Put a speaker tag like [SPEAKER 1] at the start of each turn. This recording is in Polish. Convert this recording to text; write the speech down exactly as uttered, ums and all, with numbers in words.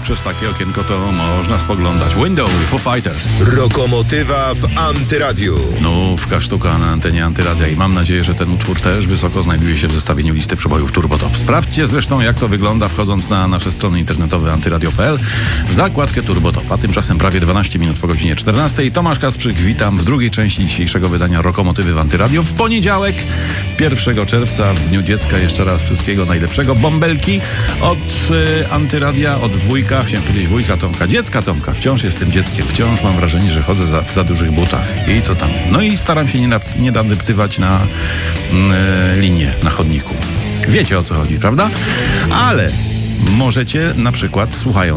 [SPEAKER 1] przez takie okienko to można spoglądać. Window, Foo Fighters.
[SPEAKER 2] Rokomotywa w Antyradiu.
[SPEAKER 1] Nówka sztuka na antenie Antyradia i mam nadzieję, że ten utwór też wysoko znajduje się w zestawieniu listy przebojów Turbo Top. Sprawdźcie zresztą, jak to wygląda, wchodząc na nasze strony internetowe antyradio kropka p l w zakładkę Turbo Top. A tymczasem prawie dwanaście minut po godzinie czternastej. Tomasz Kasprzyk, witam w drugiej części dzisiejszego wydania Rokomotywy w Antyradio. W poniedziałek, pierwszego czerwca, w Dniu Dziecka, jeszcze raz wszystkiego najlepszego. Bąbelki od y, Antyradia, od wujka, chciałem powiedzieć wujka Tomka, dziecka Tomka. Wciąż jestem dzieckiem, wciąż mam wrażenie, że chodzę za, w za dużych butach. I co tam? No i staram się nie, na, nie nadeptywać na y, linię na chodniku. Wiecie, o co chodzi, prawda? Ale możecie na przykład, słuchając